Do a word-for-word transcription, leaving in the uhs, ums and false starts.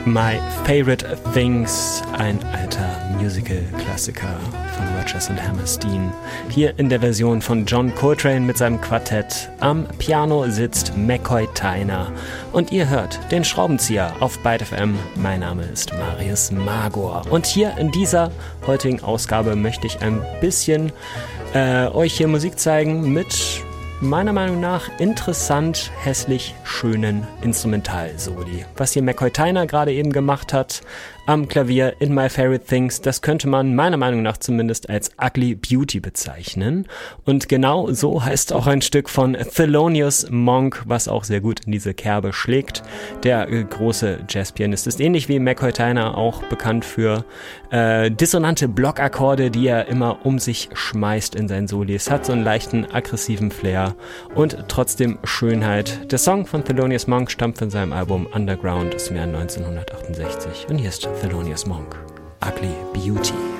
My Favorite Things, ein alter Musical-Klassiker von Rodgers und Hammerstein. Hier in der Version von John Coltrane mit seinem Quartett. Am Piano sitzt McCoy Tyner und ihr hört den Schraubenzieher auf Byte F M. Mein Name ist Marius Magor und hier in dieser heutigen Ausgabe möchte ich ein bisschen äh, euch hier Musik zeigen mit meiner Meinung nach interessant, hässlich, schönen Instrumentalsoli. Was hier McCoy Tyner gerade eben gemacht hat am Klavier in My Favorite Things, das könnte man meiner Meinung nach zumindest als Ugly Beauty bezeichnen. Und genau so heißt auch ein Stück von Thelonious Monk, was auch sehr gut in diese Kerbe schlägt. Der äh, große Jazzpianist ist ähnlich wie McCoy Tyner auch bekannt für äh, dissonante Blockakkorde, die er immer um sich schmeißt in seinen Solis. Hat so einen leichten aggressiven Flair und trotzdem Schönheit. Der Song von Thelonious Monk stammt von seinem Album Underground aus dem Jahr neunzehnhundertachtundsechzig. Und hier ist Thelonious Monk, Ugly Beauty.